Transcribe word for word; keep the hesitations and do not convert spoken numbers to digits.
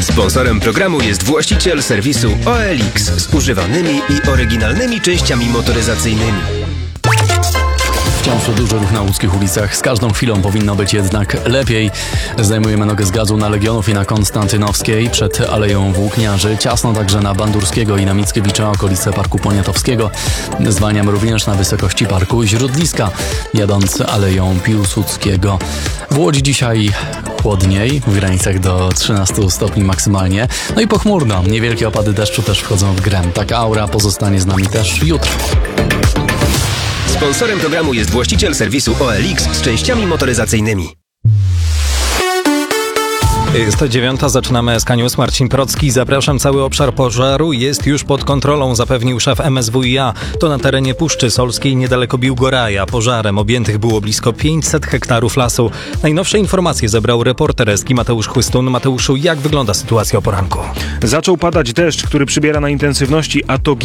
Sponsorem programu jest właściciel serwisu O L X z używanymi i oryginalnymi częściami motoryzacyjnymi. Wciąż duży ruch na łódzkich ulicach. Z każdą chwilą powinno być jednak lepiej. Zdejmujemy nogę z gazu na Legionów i na Konstantynowskiej przed Aleją Włókniarzy. Ciasno także na Bandurskiego i na Mickiewicza, okolice Parku Poniatowskiego. Zwalniamy również na wysokości Parku Źródliska, jadąc Aleją Piłsudskiego. W Łodzi dzisiaj chłodniej, w granicach do trzynastu stopni maksymalnie. No i pochmurno. Niewielkie opady deszczu też wchodzą w grę. Taka aura pozostanie z nami też jutro. Sponsorem programu jest właściciel serwisu O L X z częściami motoryzacyjnymi. Jest dziewiąta, zaczynamy S K News. Marcin Procki. Zapraszam, cały obszar pożaru jest już pod kontrolą, zapewnił szef M S W i A. To na terenie Puszczy Solskiej, niedaleko Biłgoraja. Pożarem objętych było blisko pięćset hektarów lasu. Najnowsze informacje zebrał reporter Eski Mateusz Chłystun. Mateuszu, jak wygląda sytuacja o poranku? Zaczął padać deszcz, który przybiera na intensywności, a to